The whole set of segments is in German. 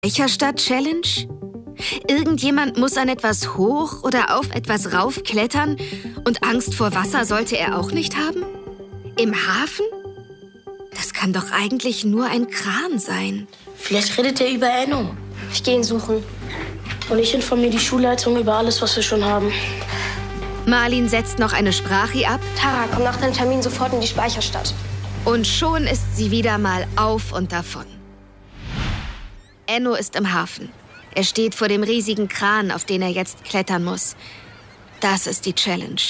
Speicherstadt-Challenge? Irgendjemand muss an etwas hoch oder auf etwas raufklettern und Angst vor Wasser sollte er auch nicht haben? Im Hafen? Das kann doch eigentlich nur ein Kran sein. Vielleicht redet er über Enno. Ich gehe ihn suchen. Und ich informiere die Schulleitung über alles, was wir schon haben. Marlin setzt noch eine Sprache ab. Tara, komm nach deinem Termin sofort in die Speicherstadt. Und schon ist sie wieder mal auf und davon. Enno ist im Hafen. Er steht vor dem riesigen Kran, auf den er jetzt klettern muss. Das ist die Challenge.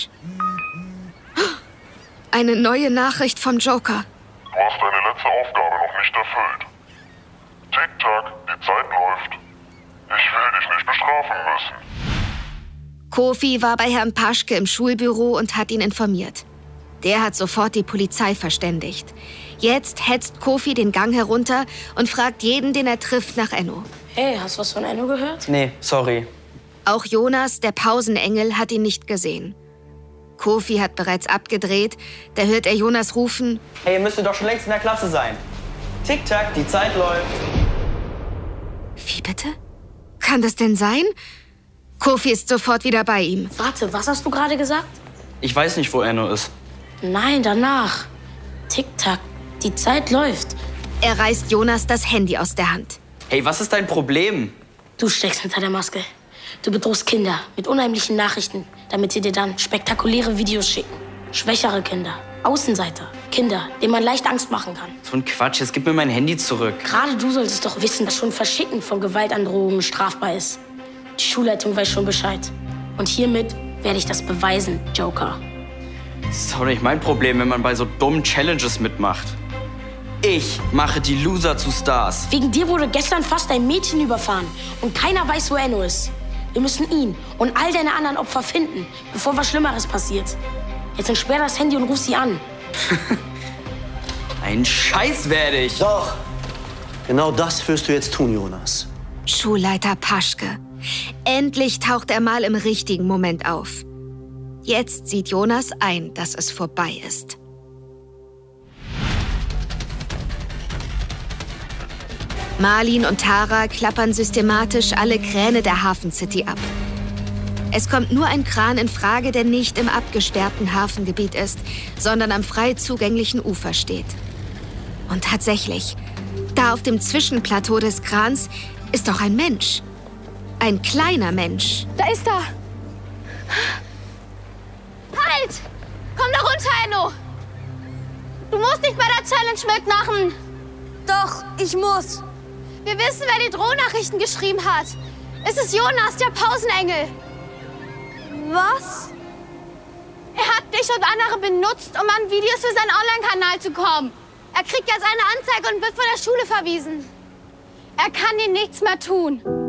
Eine neue Nachricht vom Joker. Du hast deine letzte Aufgabe noch nicht erfüllt. Tick-Tack, die Zeit läuft. Ich will dich nicht bestrafen müssen. Kofi war bei Herrn Paschke im Schulbüro und hat ihn informiert. Der hat sofort die Polizei verständigt. Jetzt hetzt Kofi den Gang herunter und fragt jeden, den er trifft, nach Enno. Hey, hast du was von Enno gehört? Nee, sorry. Auch Jonas, der Pausenengel, hat ihn nicht gesehen. Kofi hat bereits abgedreht. Da hört er Jonas rufen: Hey, ihr müsstet doch schon längst in der Klasse sein. Tick-Tack, die Zeit läuft. Wie bitte? Kann das denn sein? Kofi ist sofort wieder bei ihm. Warte, was hast du gerade gesagt? Ich weiß nicht, wo Enno ist. Nein, danach. Tick-Tack, die Zeit läuft. Er reißt Jonas das Handy aus der Hand. Hey, was ist dein Problem? Du steckst hinter der Maske. Du bedrohst Kinder mit unheimlichen Nachrichten, damit sie dir dann spektakuläre Videos schicken. Schwächere Kinder, Außenseiter, Kinder, denen man leicht Angst machen kann. So ein Quatsch, jetzt gib mir mein Handy zurück. Gerade du solltest doch wissen, dass schon Verschicken von Gewaltandrohungen strafbar ist. Die Schulleitung weiß schon Bescheid. Und hiermit werde ich das beweisen, Joker. Das ist doch nicht mein Problem, wenn man bei so dummen Challenges mitmacht. Ich mache die Loser zu Stars. Wegen dir wurde gestern fast ein Mädchen überfahren. Und keiner weiß, wo Enno ist. Wir müssen ihn und all deine anderen Opfer finden, bevor was Schlimmeres passiert. Jetzt entsperr das Handy und ruf sie an. Ein Scheiß werde ich. Doch. Genau das wirst du jetzt tun, Jonas. Schulleiter Paschke. Endlich taucht er mal im richtigen Moment auf. Jetzt sieht Jonas ein, dass es vorbei ist. Marlin und Tara klappern systematisch alle Kräne der Hafen City ab. Es kommt nur ein Kran in Frage, der nicht im abgesperrten Hafengebiet ist, sondern am frei zugänglichen Ufer steht. Und tatsächlich, da auf dem Zwischenplateau des Krans ist doch ein Mensch. Ein kleiner Mensch. Da ist er. Halt! Komm da runter, Enno! Du musst nicht bei der Challenge mitmachen. Doch, ich muss. Wir wissen, wer die Drohnachrichten geschrieben hat. Es ist Jonas, der Pausenengel. Was? Er hat dich und andere benutzt, um an Videos für seinen Online-Kanal zu kommen. Er kriegt jetzt eine Anzeige und wird von der Schule verwiesen. Er kann dir nichts mehr tun.